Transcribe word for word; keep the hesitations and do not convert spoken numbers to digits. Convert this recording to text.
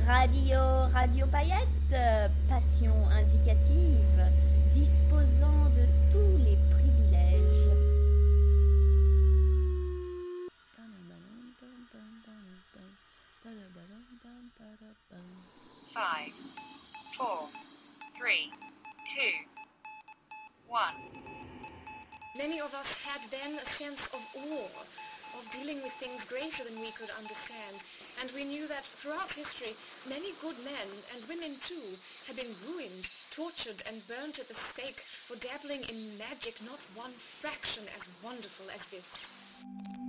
Radio, Radio Paillette, euh, passion indicative, disposant de tous les privilèges. Five, four, three, two, one. Many of us had then a sense of awe, of dealing with things greater than we could understand, and we knew that throughout history many good men, and women too, had been ruined, tortured and burnt at the stake for dabbling in magic not one fraction as wonderful as this.